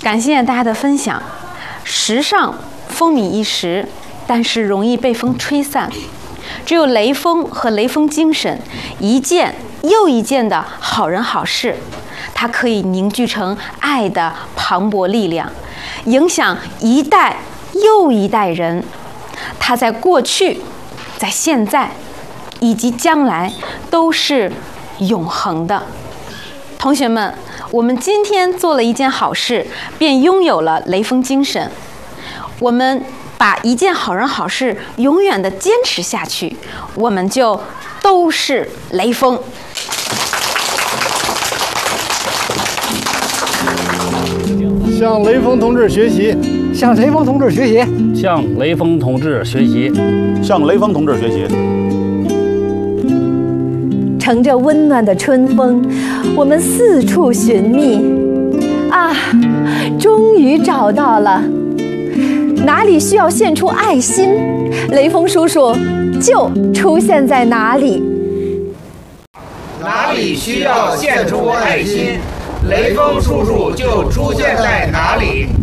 感谢大家的分享。时尚风靡一时，但是容易被风吹散。只有雷锋和雷锋精神，一件又一件的好人好事，它可以凝聚成爱的磅礴力量，影响一代又一代人。它在过去、在现在以及将来都是永恒的。同学们，我们今天做了一件好事，便拥有了雷锋精神。我们把一件好人好事永远的坚持下去，我们就都是雷锋。 向雷锋同志学习， 向雷锋同志学习， 向雷锋同志学习， 向雷锋同志学习。 乘着温暖的春风，我们四处寻觅，啊，终于找到了。哪里需要献出爱心，雷锋叔叔就出现在哪里。 哪里需要献出爱心，雷锋叔叔就出现在哪里。